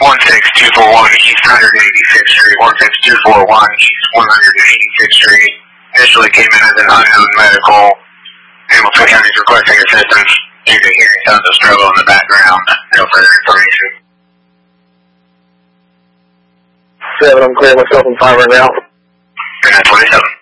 16241 East 186th Street, 16241 East 186th Street. Initially came in as an unknown medical. Hamilton County is requesting assistance due to hearing sounds of struggle in the background. No further information. 7, I'm clearing myself on 5 right now. You're at 27.